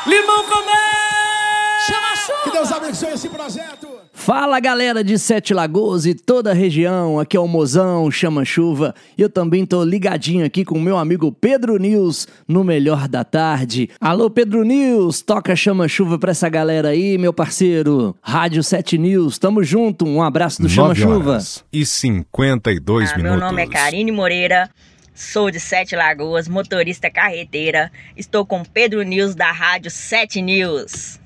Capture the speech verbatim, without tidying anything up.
Limão com mel! Chama chuva! Que Deus abençoe esse projeto! Fala galera de Sete Lagoas e toda a região, aqui é o Mozão, Chama Chuva, e eu também tô ligadinho aqui com o meu amigo Pedro News no Melhor da Tarde. Alô Pedro News, toca Chama Chuva pra essa galera aí, meu parceiro. Rádio Sete News, tamo junto, um abraço do Chama Chuva. E cinquenta e dois ah, minutos. Meu nome é Karine Moreira, sou de Sete Lagoas, motorista carreteira. Estou com Pedro News da Rádio Sete News.